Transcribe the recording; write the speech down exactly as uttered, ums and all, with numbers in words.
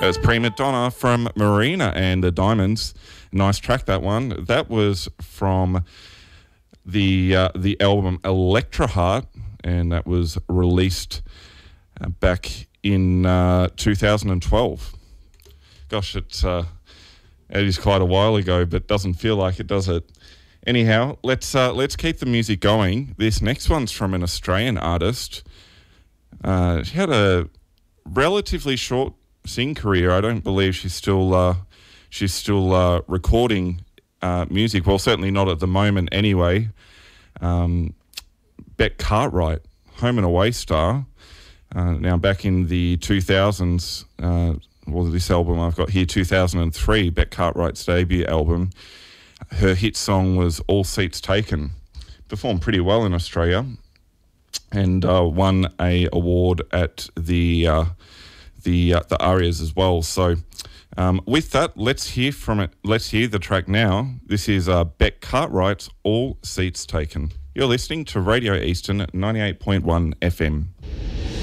It was Prima Donna from Marina and the Diamonds. Nice track, that one. That was from the uh, the album Electra Heart, and that was released uh, back in uh, two thousand twelve. Gosh, it's, uh, it is quite a while ago, but doesn't feel like it, does it? Anyhow, let's uh, let's keep the music going. This next one's from an Australian artist. Uh, she had a relatively short sing career. I don't believe she's still uh, she's still uh, recording uh, music. Well, certainly not at the moment anyway. Um, Beck Cartwright, Home and Away star. Uh, now back in the two thousands, uh, well, this album I've got here, two thousand three, Beck Cartwright's debut album. Her hit song was All Seats Taken. Performed pretty well in Australia and uh, won a award at the uh, the uh, the ARIAs as well. So um, with that, let's hear from it. Let's hear the track now. This is uh, Beck Cartwright's All Seats Taken. You're listening to Radio Eastern at ninety-eight point one F M.